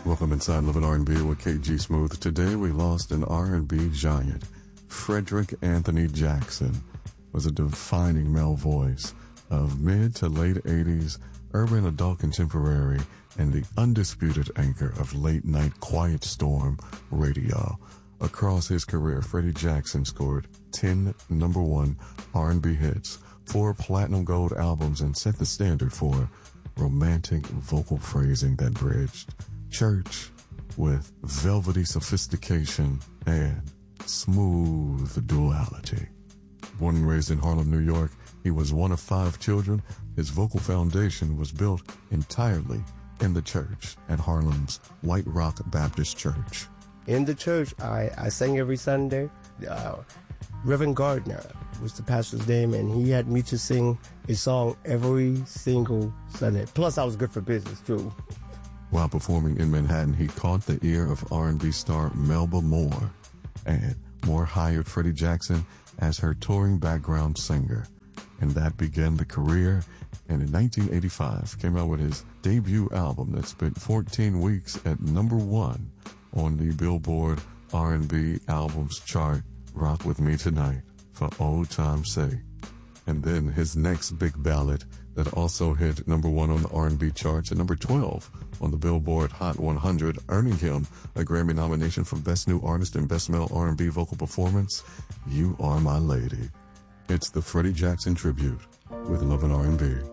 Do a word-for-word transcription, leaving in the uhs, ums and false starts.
Welcome inside Love and R and B with K G Smooth. Today we lost an R and B giant. Frederick Anthony Jackson was a defining male voice of mid to late eighties urban adult contemporary and the undisputed anchor of late night quiet storm radio. Across his career, Freddie Jackson scored ten number one R and B hits, four platinum gold albums, and set the standard for romantic vocal phrasing that bridged church with velvety sophistication and smooth duality. Born and raised in Harlem, New York, he was one of five children. His vocal foundation was built entirely in the church at Harlem's White Rock Baptist Church. In the church, I, I sang every Sunday. Uh, Reverend Gardner was the pastor's name, and he had me to sing a song every single Sunday. Plus, I was good for business, too. While performing in Manhattan, he caught the ear of R and B star Melba Moore, and Moore hired Freddie Jackson as her touring background singer. And that began the career, and in nineteen eighty-five came out with his debut album that spent fourteen weeks at number one on the Billboard R and B albums chart, Rock With Me Tonight, for old time's sake. And then his next big ballad that also hit number one on the R and B charts at number twelve on the Billboard Hot one hundred, earning him a Grammy nomination for Best New Artist and Best Male R and B Vocal Performance, You Are My Lady. It's the Freddie Jackson Tribute with Love and R and B.